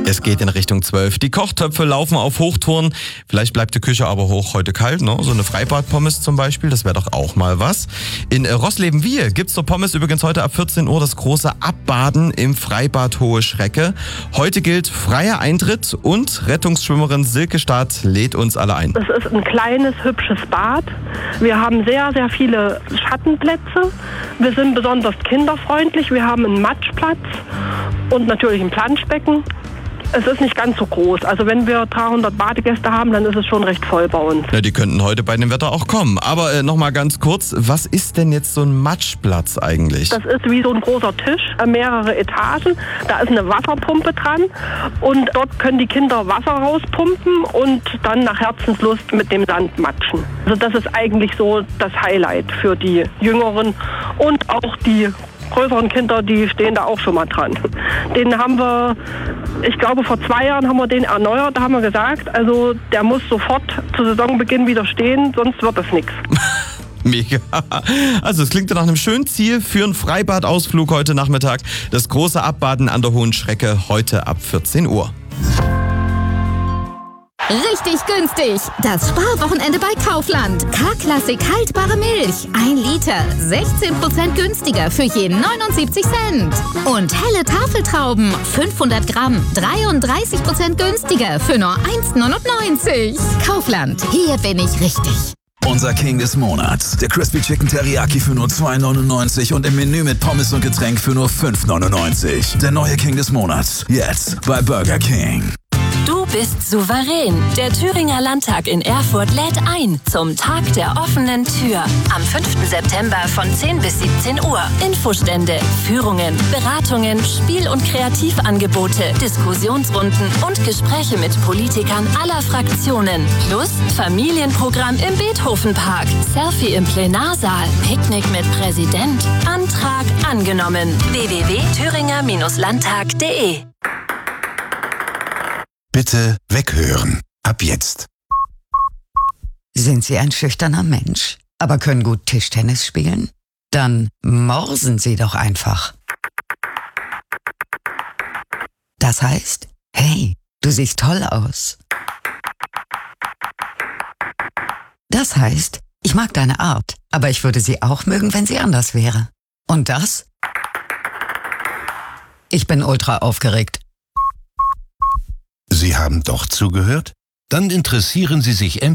Es geht in Richtung 12. Die Kochtöpfe laufen auf Hochtouren. Vielleicht bleibt die Küche aber heute kalt, ne? So eine Freibad-Pommes zum Beispiel, das wäre doch auch mal was. In Rossleben-Wiehe gibt's zur Pommes übrigens heute ab 14 Uhr das große Abbaden im Freibad Hohe Schrecke. Heute gilt freier Eintritt und Rettungsschwimmerin Silke Staat lädt uns alle ein. Es ist ein kleines, hübsches Bad. Wir haben sehr, sehr viele Schattenplätze. Wir sind besonders kinderfreundlich. Wir haben einen Matschplatz und natürlich ein Planschbecken. Es ist nicht ganz so groß. Also wenn wir 300 Badegäste haben, dann ist es schon recht voll bei uns. Ja, die könnten heute bei dem Wetter auch kommen. Aber nochmal ganz kurz, was ist denn jetzt so ein Matschplatz eigentlich? Das ist wie so ein großer Tisch, mehrere Etagen. Da ist eine Wasserpumpe dran und dort können die Kinder Wasser rauspumpen und dann nach Herzenslust mit dem Sand matschen. Also das ist eigentlich so das Highlight für die Jüngeren und auch die größeren Kinder, die stehen da auch schon mal dran. Den haben wir, ich glaube vor 2 Jahren haben wir den erneuert, da haben wir gesagt, also der muss sofort zu Saisonbeginn wieder stehen, sonst wird das nichts. Mega. Also es klingt ja nach einem schönen Ziel für einen Freibadausflug heute Nachmittag. Das große Abbaden an der Hohen Schrecke heute ab 14 Uhr. Richtig günstig. Das Sparwochenende bei Kaufland. K-Klassik haltbare Milch. 1 Liter. 16% günstiger für je 79 Cent. Und helle Tafeltrauben. 500 Gramm. 33% günstiger für nur 1,99. Kaufland. Hier bin ich richtig. Unser King des Monats. Der Crispy Chicken Teriyaki für nur 2,99 und im Menü mit Pommes und Getränk für nur 5,99. Der neue King des Monats. Jetzt bei Burger King. Du bist souverän. Der Thüringer Landtag in Erfurt lädt ein zum Tag der offenen Tür. Am 5. September von 10 bis 17 Uhr. Infostände, Führungen, Beratungen, Spiel- und Kreativangebote, Diskussionsrunden und Gespräche mit Politikern aller Fraktionen. Plus Familienprogramm im Beethovenpark, Selfie im Plenarsaal, Picknick mit Präsident. Antrag angenommen. www.thüringer-landtag.de. Bitte weghören. Ab jetzt. Sind Sie ein schüchterner Mensch, aber können gut Tischtennis spielen? Dann morsen Sie doch einfach. Das heißt, hey, du siehst toll aus. Das heißt, ich mag deine Art, aber ich würde sie auch mögen, wenn sie anders wäre. Und das? Ich bin ultra aufgeregt. Sie haben doch zugehört? Dann interessieren Sie sich